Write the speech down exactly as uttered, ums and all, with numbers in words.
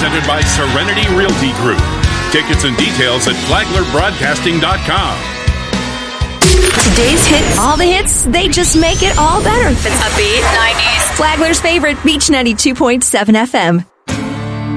presented by Serenity Realty Group. Tickets and details at flagler broadcasting dot com. Today's hits, all the hits, they just make it all better. It's upbeat, nineties. Flagler's favorite, Beach ninety-two point seven F M.